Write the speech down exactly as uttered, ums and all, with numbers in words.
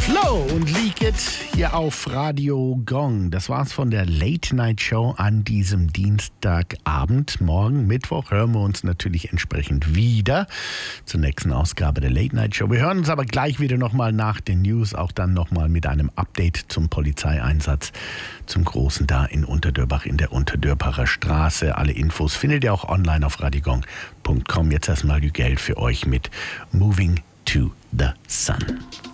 Flo und Leak It hier auf Radio Gong. Das war's von der Late Night Show an diesem Dienstagabend. Morgen, Mittwoch, hören wir uns natürlich entsprechend wieder zur nächsten Ausgabe der Late Night Show. Wir hören uns aber gleich wieder nochmal nach den News, auch dann nochmal mit einem Update zum Polizeieinsatz zum Großen da in Unterdörbach in der Unterdörbacher Straße. Alle Infos findet ihr auch online auf radiogong punkt com. Jetzt erstmal die Geld für euch mit Moving to the Sun.